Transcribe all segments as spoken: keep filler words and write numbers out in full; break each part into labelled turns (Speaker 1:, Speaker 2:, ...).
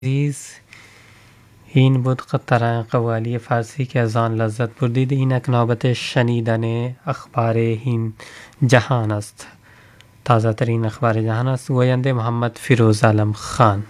Speaker 1: عزیز، این بود قطره قوالی فارسی که از آن لذت بردید. اینک نوبت شنیدن اخبار این جهان است. تازه ترین اخبار جهان است. گوینده محمد فیروز عالم خان.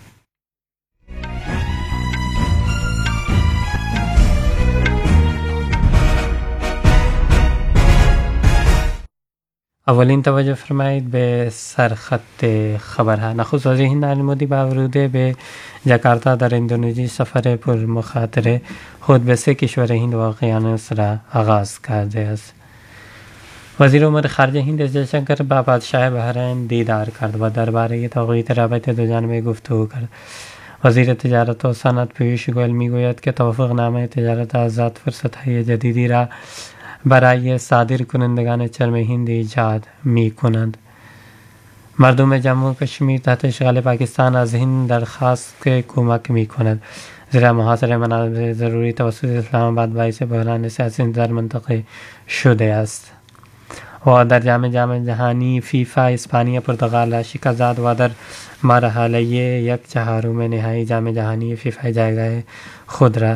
Speaker 1: اولین توجه فرمایید به سرخط خبرها. نخست وزیر هند نریندر مودی با ورود به جاکارتا در اندونزی سفر پر مخاطره خود به سه کشور هند و اقیانوس را آغاز کرده است. وزیر امور خارجه هند اس جیشنکر با پادشاه بحرین دیدار کرد و درباره تقویت رابطه دوجانبه گفتگو کرد. وزیر تجارت و صنعت پیوش گوئل میگوید که توافقنامه تجارت آزاد فرصت‌های جدیدی را برای صادر کنندگان چرم هند ایجاد می کنند. مردم جموں و کشمیر تحت اشغال پاکستان از هند درخواست که کمک می کند، زیرا محاصره منابع ضروری توسط اسلام آباد باعث بحران سیاسی در منطقه شده است. و در جام جهانی فیفا اسپانیا پرتغال را شکست داد و در مرحله یک چهارم نهایی جام جهانی فیفا جایگاه خود را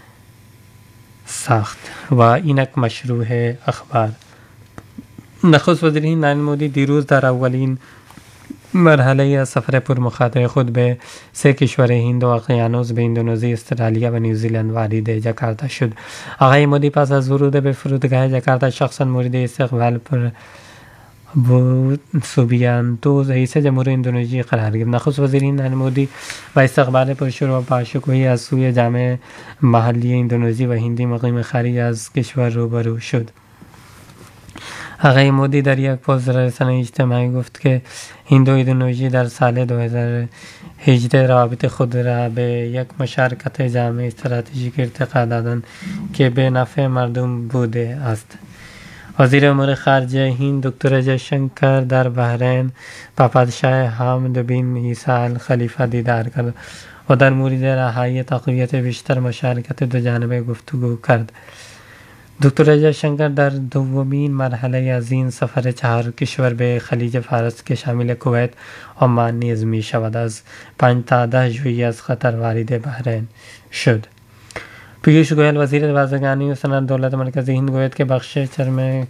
Speaker 1: ساخت. و اینک مشروع اخبار. نخست وزیر هند نریندر مودی دیروز در اولین مرحله سفر پر مخاطره خود به سه کشور هند و اقیانوس به اندونزی، استرالیا و نیوزیلند وارد جاکارتا شد. آقای مودی پس از ورود به فرودگاه جاکارتا شخصا مورد استقبال پر بود سوبیانتو رئیس جمهور اندونزی قرار گرفت. نخست وزیر هند نریندر مودی با استقبال پرشور و باشکوهی از سوی جامعه محلی اندونزی و هندی مقیم خارج از کشور روبرو شد. آقای مودی در یک پست رسانه‌ای اجتماعی گفت که هند و اندونزی در سال دو هزار و هجده روابط خود را به یک مشارکت جامع استراتژیک ارتقا دادند که به نفع مردم بوده است. وزیر امور خارجه هند دکتر جیشنکر در بحرین با پادشاه حامد بن عیسی الخلیفه دیدار کرد و در مورد رهایی تقویت بیشتر مشارکت دوجانبه گفتگو کرد. دکتر جیشنکر در دومین مرحله از این سفر چهار کشور به خلیج فارس که شامل کویت و عمان نیز می شود از پنج تا ده ژوئیه از قطر وارد بحرین شد. پیوش گوئل وزیر بازرگانی و صنعت دولت مرکزی هند گوید که بخش چرم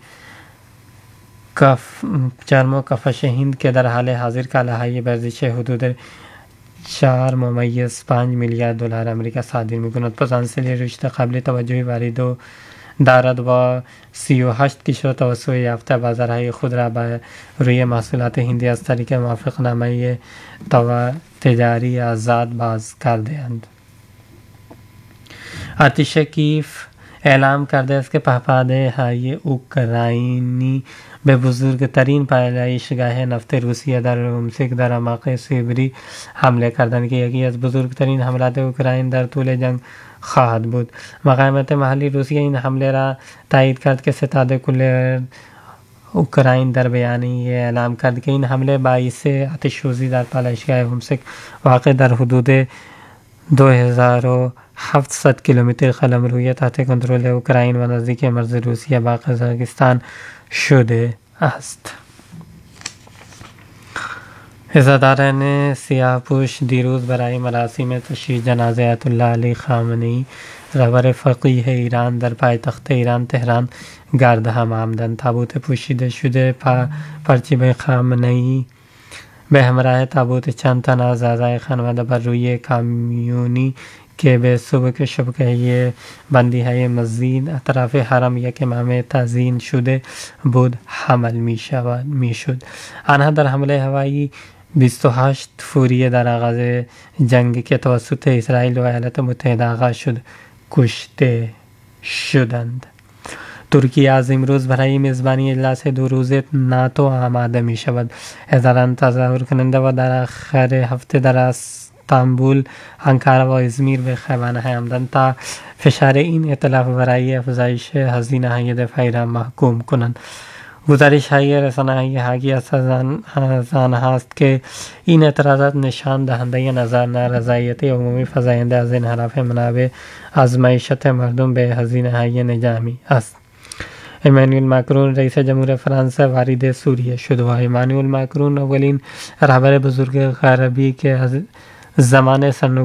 Speaker 1: کف چرم و کفش هند که در حال حاضر کالاهای ارزش حدود چهار ممیز پنج میلیارد دلار امریکا صادر می کند، پتانسیل رشد قابل توجهی وارد دارد و سی و هشت کشور توسعه یافته بازارهای خود را به روی محصولات هندی از طریق موافقتنامه تجاری آزاد باز کرده اند. ارتش کیف اعلام کرده است که پهپاده های اوکراینی به بزرگترین پایگاه نفت روسیه در رومسک در اعماق سیبری حمله کردند که یکی از بزرگترین حملات اوکراین در طول جنگ خواهد بود. مقامات محلی روسیه این حمله را تایید کرد که ستاد کل اوکراین در بیانیه اعلام کرد که این حمله باعث آتش‌سوزی در پالایشگاه رومسک واقع در حدود دو هزار و هفتصد کیلومتر قلمروی تحت کنترل اوکراین و نزدیک مرز روسیه با قزاقستان شده است. عزاداران سیاهپوش دیروز برای مراسم تشییع جنازه آیت الله علی خامنه‌ای رهبر فقیه ایران در پایتخت ایران تهران گرد هم آمدند. تابوت پوشیده شده پا پرچم خامنه‌ای به همراه تابوت چند تن از اعضای خانواده بر روی کامیونی که به سبک شبکه بندی های مزید اطراف حرم یک امام تزیین شده بود حمل می شود می شد. آنها در حمله هوایی بیست و هشت فوریه در آغاز جنگ که توسط اسرائیل و ایالات متحده آغاز شد کشته شدند. ترکیه از امروز برای میزبانی اجلاس دو روزه ناتو آماده می شود. هزاران تظاهر کننده و در آخر هفته در استانبول، انکارا و ازمیر به خیابان‌ها آمدند تا فشار این ائتلاف برای افزایش هزینه‌های دفاعی را محکوم کنند. گزارش‌های رسانه‌های حاکی از آن هست که این اعتراضات نشان دهنده نظر نارضایت عمومی فزاینده از انحراف منابع از معیشت مردم به هزینه‌های نظامی است. ایمانوئل ماکرون رئیس جمهور فرانسه وارد سوریه شد و ایمانوئل ماکرون اولین رهبر بزرگ غربی که از زمان سرنگونی